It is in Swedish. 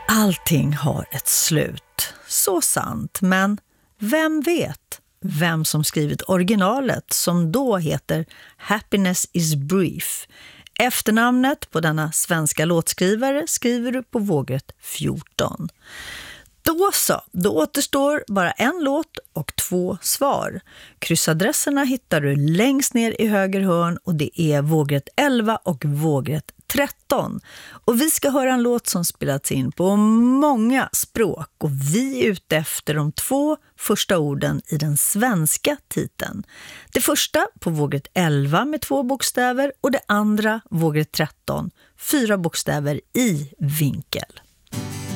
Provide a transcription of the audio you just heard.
Allting har ett slut. Så sant, men vem vet vem som skrivit originalet som då heter Happiness is brief? Efternamnet på denna svenska låtskrivare skriver du på vågrätt 14. Då så, då återstår bara en låt och 2 svar. Kryssadresserna hittar du längst ner i höger hörn och det är vågrätt 11 och vågrätt 13. Och vi ska höra en låt som spelats in på många språk och vi är ute efter de 2 första orden i den svenska titeln. Det första på vågrätt 11 med 2 bokstäver och det andra vågrätt 13, 4 bokstäver i vinkel.